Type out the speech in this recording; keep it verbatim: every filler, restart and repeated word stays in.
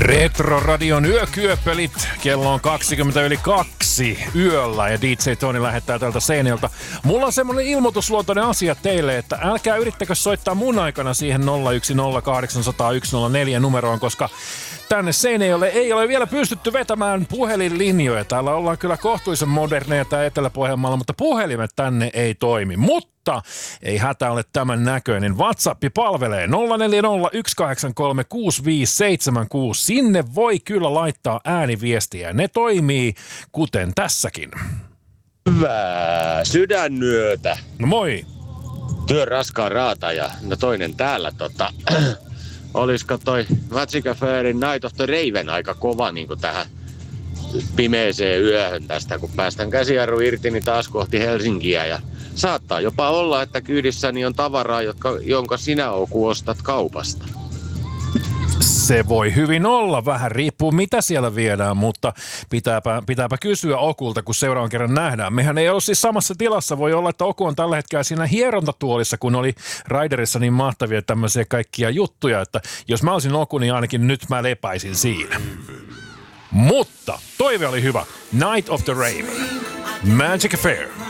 Retro-radion yökyöpelit. Kello on kaksikymmentä yli kaksi yöllä ja D J Tony lähettää tältä Seinäjoelta. Mulla on semmonen ilmoitusluontoinen asia teille, että älkää yrittäkö soittaa mun aikana siihen nolla yksi nolla kahdeksan nolla nolla yksi nolla neljä numeroon, koska tänne Seinäjoelle ei ole vielä pystytty vetämään puhelinlinjoja. Täällä ollaan kyllä kohtuisen moderneja tää Etelä-Pohjanmaalla, mutta puhelimet tänne ei toimi. Mutta ei hätä ole tämän näköinen. WhatsApp palvelee nolla neljä nolla yksi kahdeksan kolme kuusi viisi seitsemän kuusi. Sinne voi kyllä laittaa ääniviestiä. Ne toimii kuten tässäkin. Hyvää sydänyötä. No moi. Työn raskaan raataja. No toinen täällä tota... Olisiko toi Magic Affairin Night of the Raven aika kova niin kuin tähän pimeeseen yöhön tästä, kun päästään käsijarru irti, niin taas kohti Helsinkiä. Ja saattaa jopa olla, että kyydissäni on tavaraa, jotka, jonka sinä Oku ostat kaupasta. Se voi hyvin olla, vähän riippuu mitä siellä viedään, mutta pitääpä, pitääpä kysyä Okulta, kun seuraavan kerran nähdään. Mehän ei ole siis samassa tilassa, voi olla, että Oku on tällä hetkellä siinä hierontatuolissa, kun oli Raiderissa niin mahtavia tämmöisiä kaikkia juttuja, että jos mä olisin Oku, niin ainakin nyt mä lepäisin siinä. Mutta toive oli hyvä. Night of the Raven. Magic Affair.